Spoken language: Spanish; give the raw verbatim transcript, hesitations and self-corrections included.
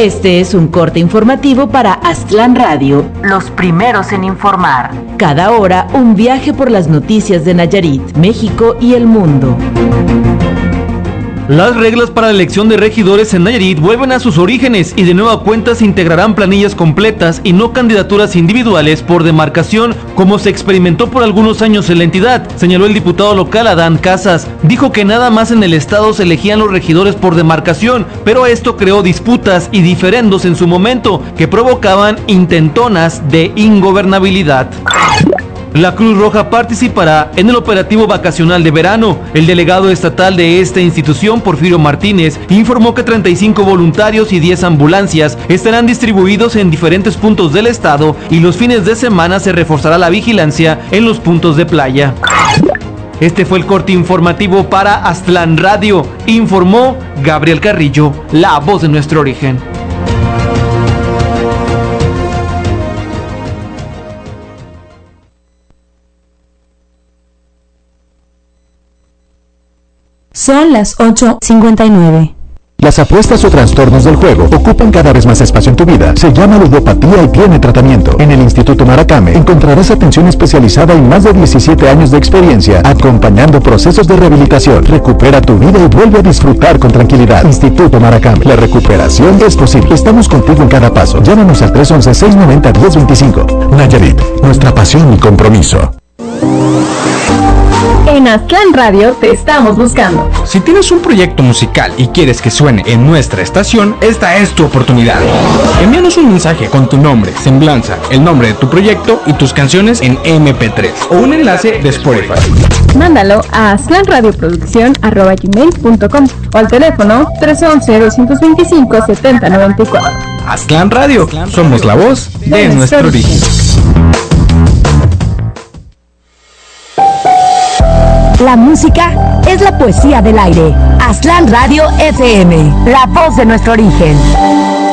Este es un corte informativo para Aztlán Radio, los primeros en informar. Cada hora, un viaje por las noticias de Nayarit, México y el mundo. Las reglas para la elección de regidores en Nayarit vuelven a sus orígenes y de nueva cuenta se integrarán planillas completas y no candidaturas individuales por demarcación, como se experimentó por algunos años en la entidad, señaló el diputado local Adán Casas. Dijo que nada más en el estado se elegían los regidores por demarcación, pero esto creó disputas y diferendos en su momento que provocaban intentonas de ingobernabilidad. La Cruz Roja participará en el operativo vacacional de verano. El delegado estatal de esta institución, Porfirio Martínez, informó que treinta y cinco voluntarios y diez ambulancias estarán distribuidos en diferentes puntos del estado y los fines de semana se reforzará la vigilancia en los puntos de playa. Este fue el corte informativo para Aztlán Radio, informó Gabriel Carrillo, la voz de nuestro origen. Son las ocho cincuenta y nueve. Las apuestas o trastornos del juego ocupan cada vez más espacio en tu vida. Se llama ludopatía y tiene tratamiento. En el Instituto Maracame encontrarás atención especializada y más de diecisiete años de experiencia, acompañando procesos de rehabilitación. Recupera tu vida y vuelve a disfrutar con tranquilidad. Instituto Maracame. La recuperación es posible. Estamos contigo en cada paso. Llámanos al tres once, seis noventa, diez veinticinco. Nayarit, nuestra pasión y compromiso. En Aztlán Radio te estamos buscando. Si tienes un proyecto musical y quieres que suene en nuestra estación, esta es tu oportunidad. Envíanos un mensaje con tu nombre, semblanza, el nombre de tu proyecto y tus canciones en eme pe tres o un enlace de Spotify. Mándalo a aztlanradioproducción arroba gmail punto com o al teléfono tres once, doscientos veinticinco, setenta noventa y cuatro. Aztlán Radio, somos la voz de nuestro origen. La música es la poesía del aire. Aztlán Radio efe eme, la voz de nuestro origen.